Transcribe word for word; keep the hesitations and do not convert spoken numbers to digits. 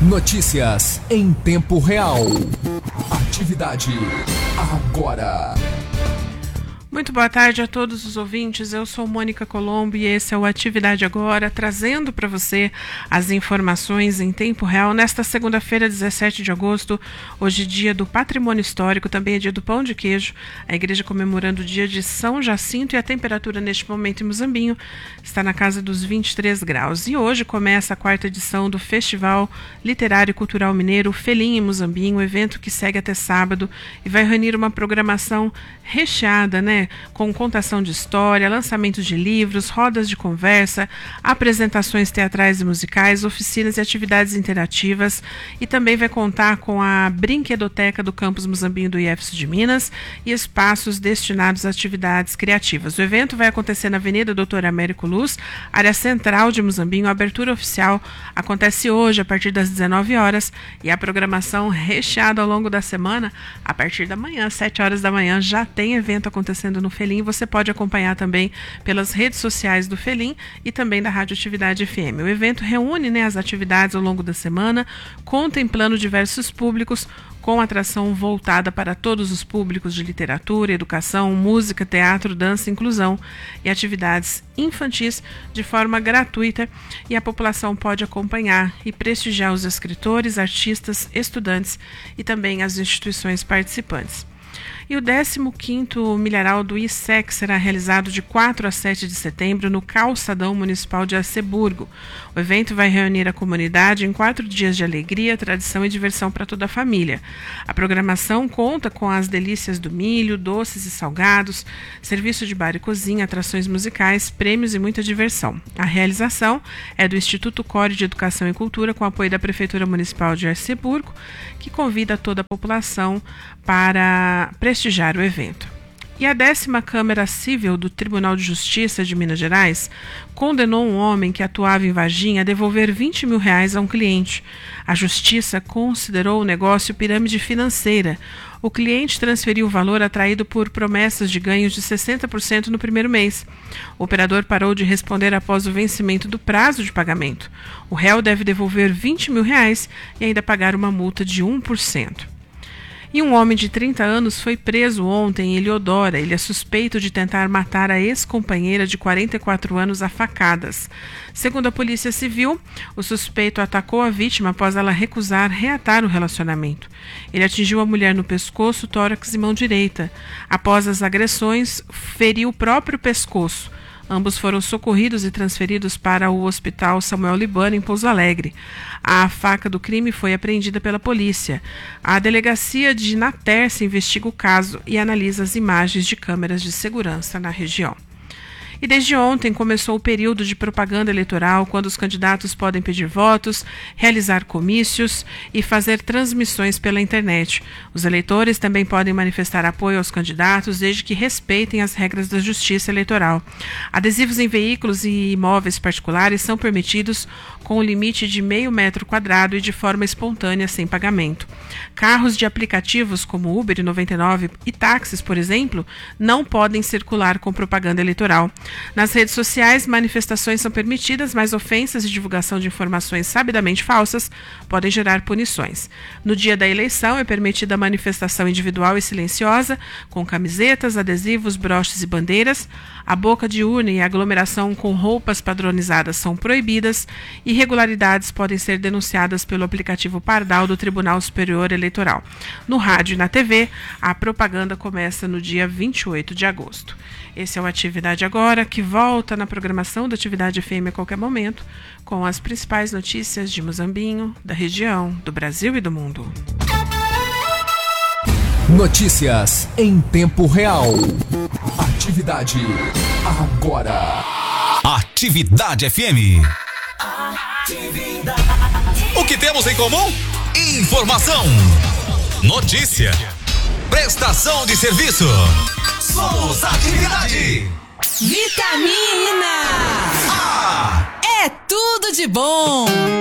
Notícias em tempo real. Atividade agora. Muito boa tarde a todos os ouvintes, eu sou Mônica Colombo e esse é o Atividade Agora, trazendo para você as informações em tempo real nesta segunda-feira, dezessete de agosto, hoje dia do Patrimônio Histórico, também é dia do Pão de Queijo, a igreja comemorando o dia de São Jacinto e a temperatura neste momento em Muzambinho está na casa dos vinte e três graus. E hoje começa a quarta edição do Festival Literário e Cultural Mineiro Felim em Muzambinho, um evento que segue até sábado e vai reunir uma programação recheada, né? Com contação de história, lançamentos de livros, rodas de conversa, apresentações teatrais e musicais, oficinas e atividades interativas, e também vai contar com a Brinquedoteca do Campus Muzambinho do I F S de Minas e espaços destinados a atividades criativas. O evento vai acontecer na Avenida Doutor Américo Luz, área central de Muzambinho. A abertura oficial acontece hoje a partir das dezenove horas e a programação recheada ao longo da semana. A partir da manhã, sete horas da manhã, já tem evento acontecendo no Felim. Você pode acompanhar também pelas redes sociais do Felim e também da Rádio Atividade F M. O evento reúne, né, as atividades ao longo da semana, contemplando diversos públicos, com atração voltada para todos os públicos de literatura, educação, música, teatro, dança, inclusão e atividades infantis de forma gratuita, e a população pode acompanhar e prestigiar os escritores, artistas, estudantes e também as instituições participantes. E o décimo quinto Milharal do I S E C será realizado de quatro a sete de setembro no Calçadão Municipal de Arceburgo. O evento vai reunir a comunidade em quatro dias de alegria, tradição e diversão para toda a família. A programação conta com as delícias do milho, doces e salgados, serviço de bar e cozinha, atrações musicais, prêmios e muita diversão. A realização é do Instituto Core de Educação e Cultura, com apoio da Prefeitura Municipal de Arceburgo, que convida toda a população para prestigiar o evento. E a décima Câmara Civil do Tribunal de Justiça de Minas Gerais condenou um homem que atuava em Varginha a devolver vinte mil reais a um cliente. A Justiça considerou o negócio pirâmide financeira. O cliente transferiu o valor atraído por promessas de ganhos de sessenta por cento no primeiro mês. O operador parou de responder após o vencimento do prazo de pagamento. O réu deve devolver vinte mil reais e ainda pagar uma multa de um por cento. E um homem de trinta anos foi preso ontem em Eliodora. Ele é suspeito de tentar matar a ex-companheira de quarenta e quatro anos a facadas. Segundo a Polícia Civil, o suspeito atacou a vítima após ela recusar reatar o relacionamento. Ele atingiu a mulher no pescoço, tórax e mão direita. Após as agressões, feriu o próprio pescoço. Ambos foram socorridos e transferidos para o Hospital Samuel Libano, em Pouso Alegre. A faca do crime foi apreendida pela polícia. A delegacia de Naterce investiga o caso e analisa as imagens de câmeras de segurança na região. E desde ontem começou o período de propaganda eleitoral, quando os candidatos podem pedir votos, realizar comícios e fazer transmissões pela internet. Os eleitores também podem manifestar apoio aos candidatos, desde que respeitem as regras da Justiça Eleitoral. Adesivos em veículos e imóveis particulares são permitidos com o limite de meio metro quadrado e de forma espontânea, sem pagamento. Carros de aplicativos como Uber e noventa e nove e táxis, por exemplo, não podem circular com propaganda eleitoral. Nas redes sociais, manifestações são permitidas, mas ofensas e divulgação de informações sabidamente falsas podem gerar punições. No dia da eleição, é permitida a manifestação individual e silenciosa, com camisetas, adesivos, broches e bandeiras. A boca de urna e a aglomeração com roupas padronizadas são proibidas. Irregularidades podem ser denunciadas pelo aplicativo Pardal do Tribunal Superior Eleitoral. No rádio e na T V, a propaganda começa no dia vinte e oito de agosto. Esse é o Atividade Agora, que volta na programação da Atividade F M a qualquer momento, com as principais notícias de Muzambinho, da região, do Brasil e do mundo. Notícias em tempo real. Atividade Agora. Atividade F M. Atividade. O que temos em comum? Informação, notícia, prestação de serviço. Somos Atividade. Vitamina Ah! é tudo de bom.